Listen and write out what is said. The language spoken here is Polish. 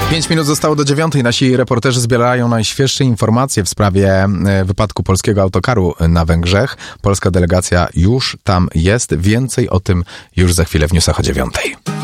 5 minut zostało do 9. Nasi reporterzy zbierają najświeższe informacje w sprawie wypadku polskiego autokaru na Węgrzech. Polska delegacja już tam jest. Więcej o tym już za chwilę w newsach o 9.